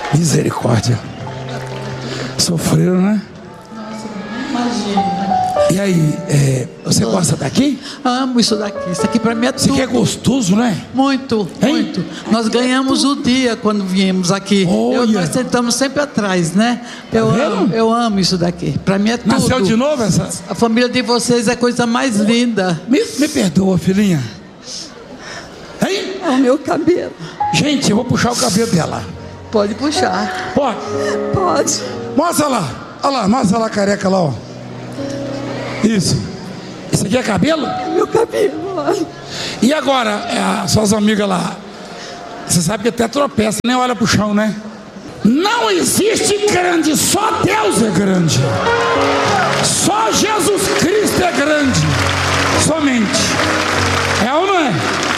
Misericórdia. Sofreram, né? Imagina. E aí, você gosta daqui? Amo isso daqui. Isso aqui para mim é tudo. Isso aqui é gostoso, né? Muito, Hein? muito. Nós ganhamos o dia quando viemos aqui. Nós sentamos sempre atrás, né? Eu amo isso daqui. Para mim é tudo. Nasceu de novo essa? A família de vocês é a coisa mais linda. Me perdoa, filhinha. Hein? É o meu cabelo. Gente, eu vou puxar o cabelo dela. Pode puxar. Pode? Pode. Mostra lá. Olha lá, mostra lá a careca lá, ó. Isso. Isso aqui é cabelo? É meu cabelo, olha. E agora, suas amigas lá, você sabe que até tropeça, nem olha pro chão, né? Não existe grande, só Deus é grande. Só Jesus Cristo é grande. Somente. É ou não é?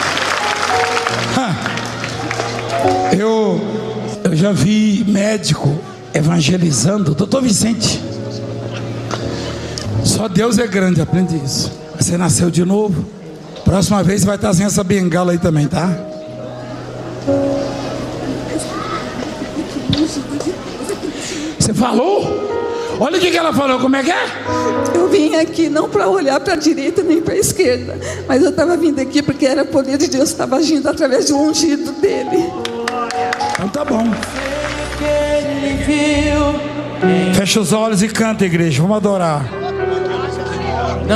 Eu já vi médico evangelizando, doutor Vicente. Só Deus é grande, aprende isso. Você nasceu de novo. Próxima vez você vai estar sem essa bengala aí também, tá? Você falou? Olha o que ela falou, como é que é? Eu vim aqui não para olhar para a direita nem para a esquerda, mas eu estava vindo aqui porque era o poder de Deus que estava agindo através de um ungido dele. Então tá bom. Fecha os olhos e canta, igreja, vamos adorar.